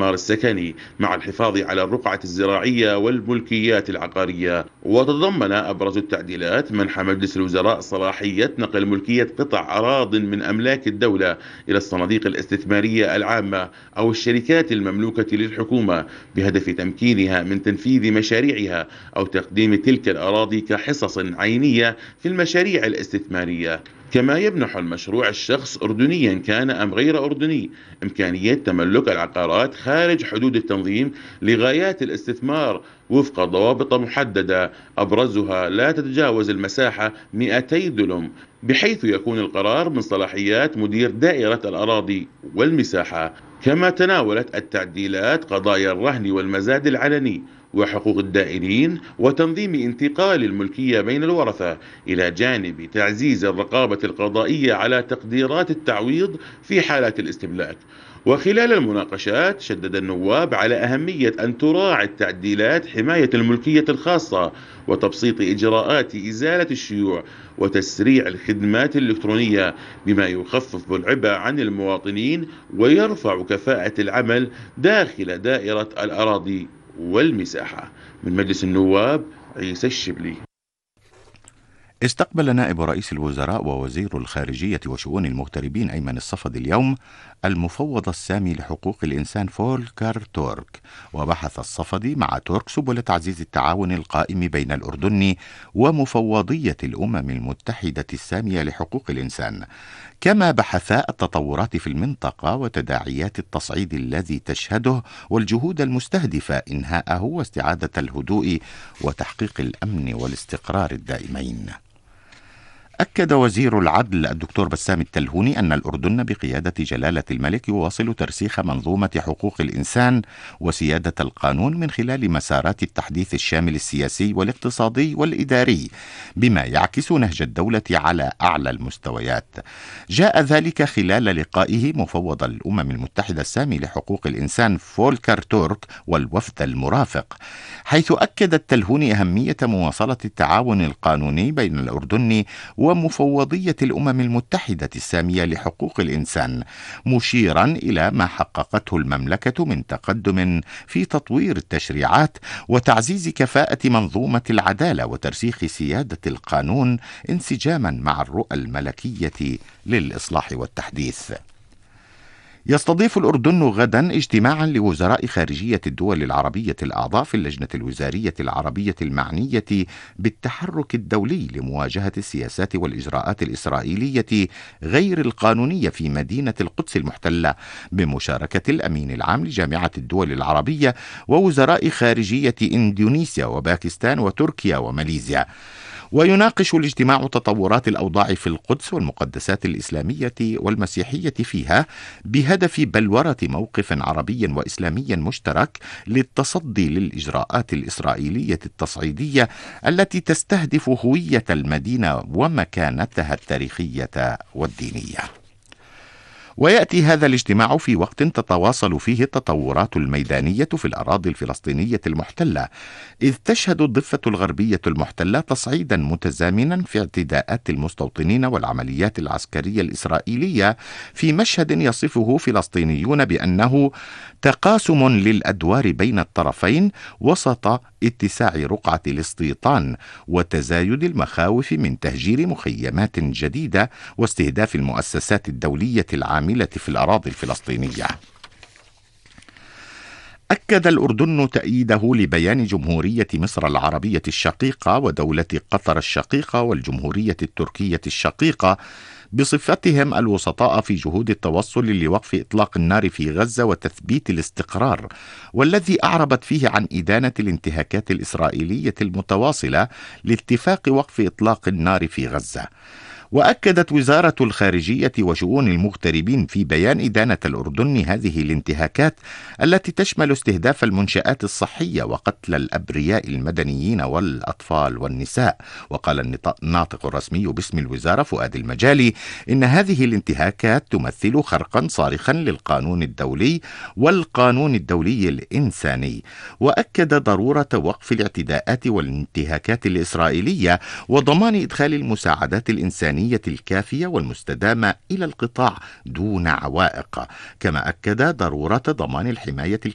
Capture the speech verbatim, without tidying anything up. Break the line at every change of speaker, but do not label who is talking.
الاستثمار السكني مع الحفاظ على الرقعة الزراعية والملكيات العقارية. وتتضمن أبرز التعديلات منح مجلس الوزراء صلاحية نقل ملكية قطع أراضٍ من أملاك الدولة إلى الصناديق الاستثمارية العامة أو الشركات المملوكة للحكومة بهدف تمكينها من تنفيذ مشاريعها أو تقديم تلك الأراضي كحصص عينية في المشاريع الاستثمارية. كما يمنح المشروع الشخص أردنيا كان أم غير أردني إمكانية تملك العقارات خارج حدود التنظيم لغايات الاستثمار وفق ضوابط محددة، أبرزها لا تتجاوز المساحة مئتي دلم، بحيث يكون القرار من صلاحيات مدير دائرة الأراضي والمساحة. كما تناولت التعديلات قضايا الرهن والمزاد العلني وحقوق الدائنين وتنظيم انتقال الملكية بين الورثة، إلى جانب تعزيز الرقابة القضائية على تقديرات التعويض في حالات الاستملاك. وخلال المناقشات شدد النواب على أهمية أن تراعي التعديلات حماية الملكية الخاصة وتبسيط إجراءات إزالة الشيوع وتسريع الخدمات الإلكترونية، بما يخفف العبء عن المواطنين ويرفع كفاءة العمل داخل دائرة الأراضي والمساحة. من مجلس النواب عيسى الشبلي.
استقبل نائب رئيس الوزراء ووزير الخارجية وشؤون المغتربين أيمن الصفدي اليوم المفوض السامي لحقوق الإنسان فولكر تورك، وبحث الصفدي مع تورك سبل تعزيز التعاون القائم بين الأردن ومفوضية الأمم المتحدة السامية لحقوق الإنسان، كما بحثا التطورات في المنطقة وتداعيات التصعيد الذي تشهده والجهود المستهدفة إنهاءه واستعادة الهدوء وتحقيق الأمن والاستقرار الدائمين. أكد وزير العدل الدكتور بسام التلهوني أن الأردن بقيادة جلالة الملك يواصل ترسيخ منظومة حقوق الإنسان وسيادة القانون من خلال مسارات التحديث الشامل السياسي والاقتصادي والإداري، بما يعكس نهج الدولة على أعلى المستويات. جاء ذلك خلال لقائه مفوض الأمم المتحدة السامي لحقوق الإنسان فولكر تورك والوفد المرافق، حيث أكد التلهوني أهمية مواصلة التعاون القانوني بين الأردن ومفوضية الأمم المتحدة السامية لحقوق الإنسان، مشيرا إلى ما حققته المملكة من تقدم في تطوير التشريعات وتعزيز كفاءة منظومة العدالة وترسيخ سيادة القانون انسجاما مع الرؤى الملكية للإصلاح والتحديث. يستضيف الأردن غدا اجتماعا لوزراء خارجية الدول العربية الأعضاء في اللجنة الوزارية العربية المعنية بالتحرك الدولي لمواجهة السياسات والإجراءات الإسرائيلية غير القانونية في مدينة القدس المحتلة، بمشاركة الأمين العام لجامعة الدول العربية ووزراء خارجية إندونيسيا وباكستان وتركيا وماليزيا. ويناقش الاجتماع تطورات الأوضاع في القدس والمقدسات الإسلامية والمسيحية فيها، بهدف بلورة موقف عربي وإسلامي مشترك للتصدي للإجراءات الإسرائيلية التصعيدية التي تستهدف هوية المدينة ومكانتها التاريخية والدينية. ويأتي هذا الاجتماع في وقت تتواصل فيه التطورات الميدانية في الأراضي الفلسطينية المحتلة، إذ تشهد الضفة الغربية المحتلة تصعيدا متزامنا في اعتداءات المستوطنين والعمليات العسكرية الإسرائيلية في مشهد يصفه فلسطينيون بأنه تقاسم للأدوار بين الطرفين وسط اتساع رقعة الاستيطان وتزايد المخاوف من تهجير مخيمات جديدة واستهداف المؤسسات الدولية العامة في الأراضي الفلسطينية. أكد الأردن تأييده لبيان جمهورية مصر العربية الشقيقة ودولة قطر الشقيقة والجمهورية التركية الشقيقة بصفتهم الوسطاء في جهود التوصل لوقف إطلاق النار في غزة وتثبيت الاستقرار، والذي أعربت فيه عن إدانة الانتهاكات الإسرائيلية المتواصلة لاتفاق وقف إطلاق النار في غزة. وأكدت وزارة الخارجية وشؤون المغتربين في بيان إدانة الأردن هذه الانتهاكات التي تشمل استهداف المنشآت الصحية وقتل الأبرياء المدنيين والأطفال والنساء. وقال الناطق الرسمي باسم الوزارة فؤاد المجالي إن هذه الانتهاكات تمثل خرقا صارخا للقانون الدولي والقانون الدولي الإنساني، وأكد ضرورة وقف الاعتداءات والانتهاكات الإسرائيلية وضمان إدخال المساعدات الإنسانية الكافية والمستدامة إلى القطاع دون عوائق، كما أكد ضرورة ضمان الحماية